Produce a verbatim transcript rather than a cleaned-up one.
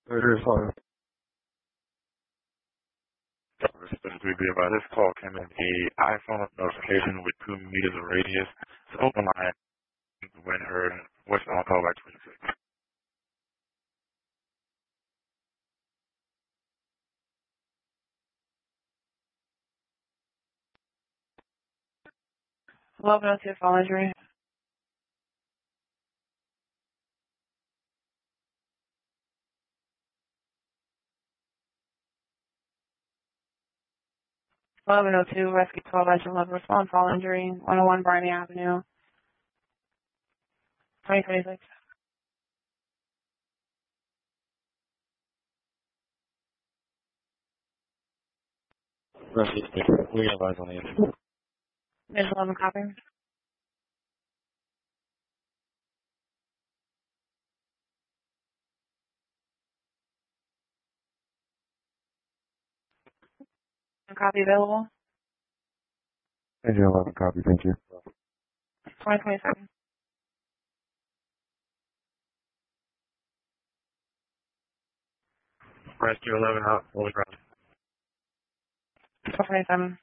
It is hard. Specifically be about this call came in a iPhone notification with two meters of radius. It's open line when heard voice on call by twenty-six. Welcome to your phone injury. eleven oh two, Rescue twelve, Engine level response, fall injury, one oh one Barney Avenue, twenty twenty-six. Rescue, we advise on the info. Engine eleven copy. A copy available, Engine eleven copy, thank you. twenty twenty-seven. Rescue eleven out, fully ground. twenty twenty-seven.